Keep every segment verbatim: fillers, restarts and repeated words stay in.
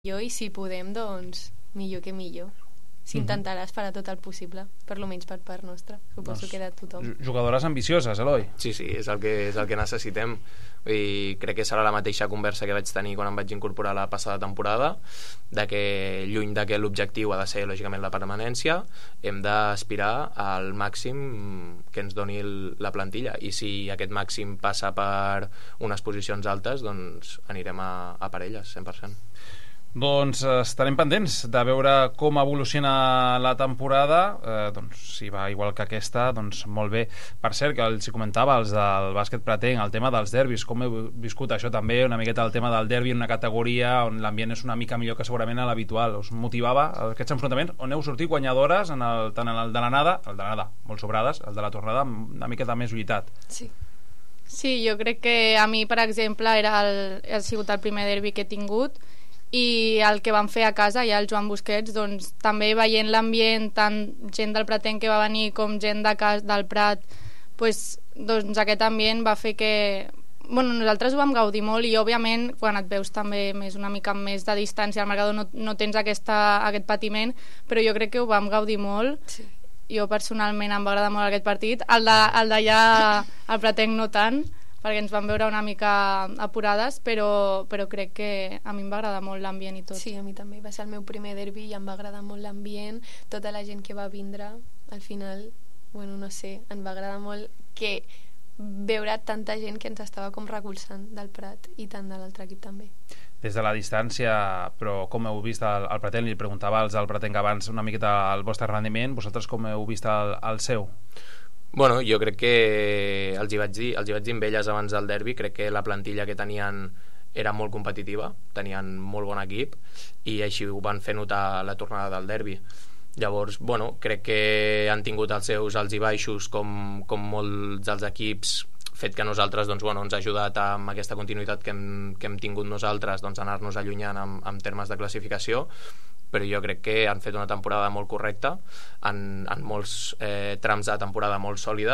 i si podem, doncs, millor que millor. S'intentarà esperar tot el possible, per lo menys per part nostra. Suposo que de tothom. Jugadores ambicioses, Eloi. Sí, sí, és el que, és el que necessitem. I crec que serà la mateixa conversa que vaig tenir quan em vaig incorporar la passada temporada, de que lluny de que l'objectiu ha de ser, lògicament, la permanència, hem d'aspirar al màxim que ens doni la plantilla. I si aquest màxim passa per unes posicions altes, doncs anirem a, a per elles, cent per cent. Doncs estarem pendents de veure com evoluciona la temporada, eh, doncs si va igual que aquesta, doncs molt bé. Per cert, que els comentava, els del bàsquet Pratenc, el tema dels derbis, com heu viscut això també, una miqueta el tema del derbi en una categoria on l'ambient és una mica millor que segurament a l'habitual. Us motivava aquests enfrontaments on heu sortit guanyadores, en el, tant en el de l'anada, el de l'anada molt sobrades, el de la tornada una miqueta més lluitat. Sí. Sí, jo crec que a mi, per exemple, era el, ha sigut el primer derbi que he tingut, i el que van fer a casa ja el Joan Busquets, doncs també veient l'ambient, tant gent del Pratenc que va venir com gent de cas, del Prat, pues, doncs aquest ambient va fer que, bueno, nosaltres ho vam gaudir molt, i òbviament quan et veus també més una mica més de distància al marcador no, no tens aquesta, aquest patiment, però jo crec que ho vam gaudir molt. Sí. Jo personalment em va agradar molt aquest partit, el d'allà al Pratenc no tant, perquè ens vam veure una mica apurades, però, però crec que a mi em va agradar molt l'ambient i tot. Sí, a mi també. Va ser el meu primer derbi i em va agradar molt l'ambient, tota la gent que va vindre, al final, bueno, no sé, em va agradar molt que veure tanta gent que ens estava com recolzant del Prat i tant de l'altre equip també. Des de la distància, però com heu vist el, el Pratenc, li preguntava als del Pratenc abans una miqueta el vostre rendiment, vosaltres com heu vist el, el seu? Bueno, jo crec que els hi vaig dir, els hi vaig dir amb elles abans del derbi, crec que la plantilla que tenien era molt competitiva, tenien molt bon equip i així ho van fer notar la tornada del derbi. Llavors, bueno, crec que han tingut els seus alts i baixos com, com molts dels equips, fet que nosaltres doncs, bueno, ens ha ajudat amb aquesta continuïtat que hem, que hem tingut nosaltres, doncs, anar-nos allunyant en, en termes de classificació, però jo crec que han fet una temporada molt correcta, en, en molts eh, trams de temporada molt sòlida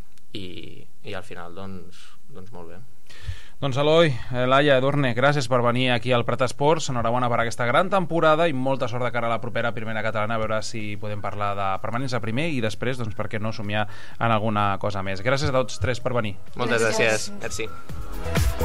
i, i al final doncs, doncs molt bé. Doncs Eloi, Laia, Edurne, gràcies per venir aquí al Prat Esports, enhorabona per aquesta gran temporada i molta sort de cara a la propera primera catalana, a veure si podem parlar de permanents a primer i després, doncs, per què no somiar en alguna cosa més. Gràcies a tots tres per venir. Moltes gràcies, gràcies. Merci.